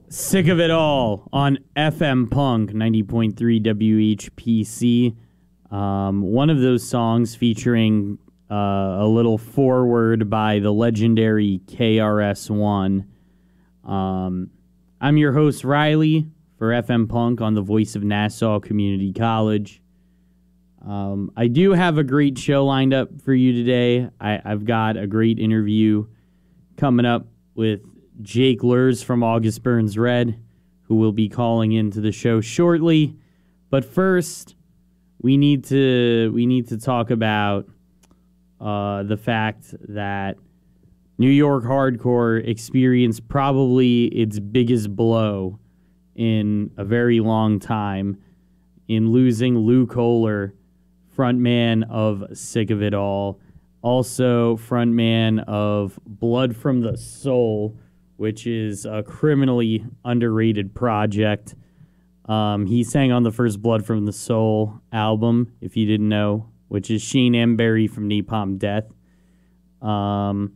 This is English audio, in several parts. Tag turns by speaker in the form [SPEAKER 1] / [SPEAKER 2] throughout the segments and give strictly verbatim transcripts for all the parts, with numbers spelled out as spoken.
[SPEAKER 1] Sick of It All on F M Punk ninety point three W H P C. Um, one of those songs featuring uh, a little foreword by the legendary K R S One. Um, I'm your host, Riley, for F M Punk on the Voice of Nassau Community College. Um, I do have a great show lined up for you today. I, I've got a great interview coming up with Jake Lurs from August Burns Red, who will be calling into the show shortly. But first, we need to we need to talk about uh, the fact that New York hardcore experienced probably its biggest blow in a very long time in losing Lou Kohler, frontman of Sick of It All, also frontman of Blood from the Soul, which is a criminally underrated project. Um, he sang on the first Blood from the Soul album, if you didn't know, which is Shane Embury from Napalm Death. Um,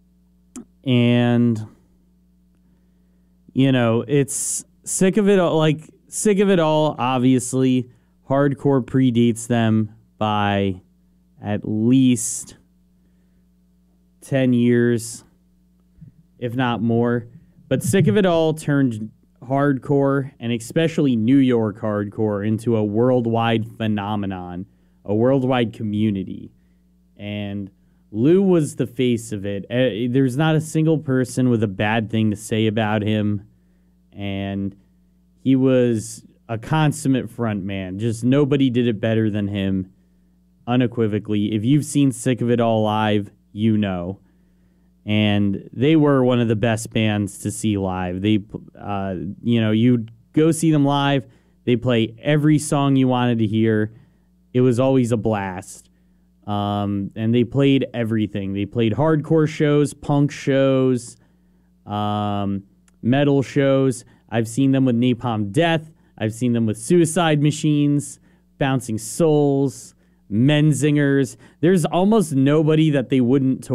[SPEAKER 1] and, you know, it's Sick of It All, like, Sick of It All, obviously, hardcore predates them by at least ten years, if not more. But Sick of It All turned hardcore, and especially New York hardcore, into a worldwide phenomenon, a worldwide community. And Lou was the face of it. Uh, there's not a single person with a bad thing to say about him. And he was a consummate front man. Just nobody did it better than him, unequivocally. If you've seen Sick of It All live, you know. And they were one of the best bands to see live. They, uh, you know, you'd go see them live. They play every song you wanted to hear. It was always a blast. Um, and they played everything. They played hardcore shows, punk shows, um, metal shows. I've seen them with Napalm Death. I've seen them with Suicide Machines, Bouncing Souls, Menzingers. There's almost nobody that they wouldn't tour